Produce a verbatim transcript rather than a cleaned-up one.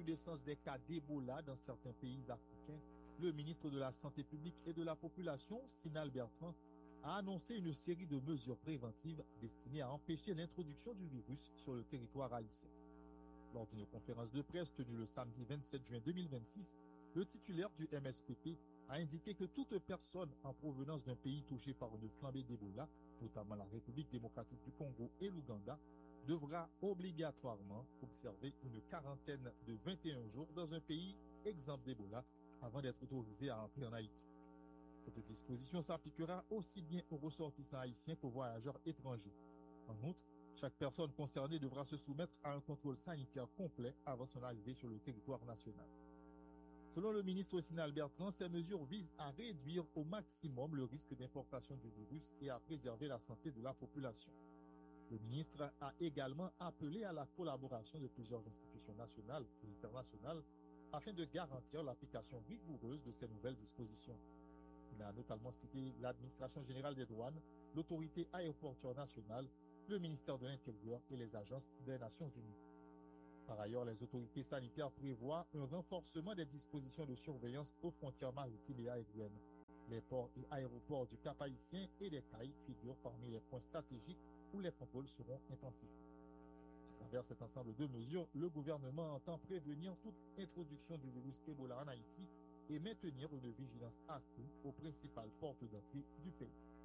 recrudescence des cas d'Ebola dans certains pays africains, le ministre de la Santé publique et de la Population, Sinal Bertrand, a annoncé une série de mesures préventives destinées à empêcher l'introduction du virus sur le territoire haïtien. Lors d'une conférence de presse tenue le samedi vingt-sept juin deux mille vingt-six, le titulaire du M S P P a indiqué que toute personne en provenance d'un pays touché par une flambée d'Ebola, notamment la République démocratique du Congo et l'Ouganda, devra obligatoirement observer une quarantaine de vingt et un jours dans un pays exempt d'Ebola avant d'être autorisé à entrer en Haïti. Cette disposition s'appliquera aussi bien aux ressortissants haïtiens qu'aux voyageurs étrangers. En outre, chaque personne concernée devra se soumettre à un contrôle sanitaire complet avant son arrivée sur le territoire national. Selon le ministre Sinal Bertrand, ces mesures visent à réduire au maximum le risque d'importation du virus et à préserver la santé de la population. Le ministre a également appelé à la collaboration de plusieurs institutions nationales et internationales afin de garantir l'application rigoureuse de ces nouvelles dispositions. Il a notamment cité l'Administration générale des douanes, l'Autorité aéroportuaire nationale, le ministère de l'Intérieur et les agences des Nations unies. Par ailleurs, les autorités sanitaires prévoient un renforcement des dispositions de surveillance aux frontières maritimes et aériennes. Les ports et aéroports du Cap-Haïtien et des Caraïbes figurent parmi les points stratégiques où les contrôles seront intensifiés. À travers cet ensemble de mesures, le gouvernement entend prévenir toute introduction du virus Ebola en Haïti et maintenir une vigilance accrue aux principales portes d'entrée du pays.